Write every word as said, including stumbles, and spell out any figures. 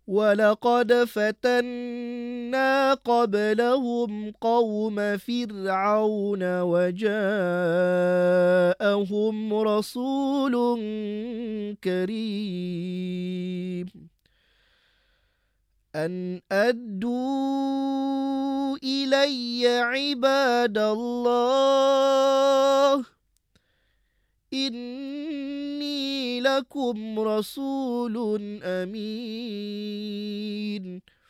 وَلَقَدْ فَتَنَّا قَبْلَهُمْ قَوْمَ فِرْعَوْنَ وَجَاءَهُمْ رَسُولٌ كَرِيمٌ أَنْ أَدُّوا إِلَيَّ عِبَادَ اللَّهِ إِنِّي لَكُمْ رَسُولٌ أَمِينٌ